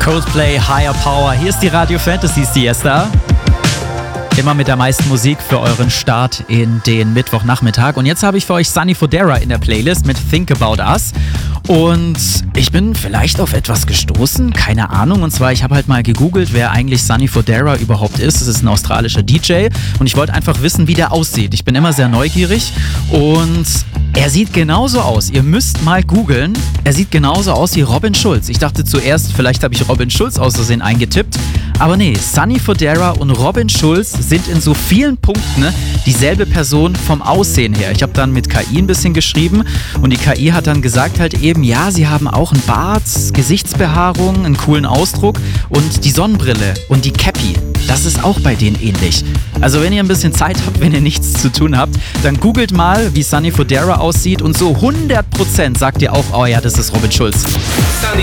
Coldplay, Higher Power. Hier ist die Radio Fantasy Siesta. Immer mit der meisten Musik für euren Start in den Mittwochnachmittag. Und jetzt habe ich für euch Sunny Fodera in der Playlist mit Think About Us. Und ich bin vielleicht auf etwas gestoßen, keine Ahnung. Und zwar, ich habe halt mal gegoogelt, wer eigentlich Sunny Fodera überhaupt ist. Das ist ein australischer DJ. Und ich wollte einfach wissen, wie der aussieht. Ich bin immer sehr neugierig. Und er sieht genauso aus. Ihr müsst mal googeln. Er sieht genauso aus wie Robin Schulz. Ich dachte zuerst, vielleicht habe ich Robin Schulz aus Versehen eingetippt. Aber nee, Sunny Fodera und Robin Schulz sind in so vielen Punkten dieselbe Person vom Aussehen her. Ich habe dann mit KI ein bisschen geschrieben und die KI hat dann gesagt halt eben, ja, sie haben auch einen Bart, Gesichtsbehaarung, einen coolen Ausdruck und die Sonnenbrille und die Cappy. Das ist auch bei denen ähnlich. Also wenn ihr ein bisschen Zeit habt, wenn ihr nichts zu tun habt, dann googelt mal, wie Sunny Fodera aussieht und so 100% sagt ihr auch, oh ja, das ist Robin Schulz. Sunny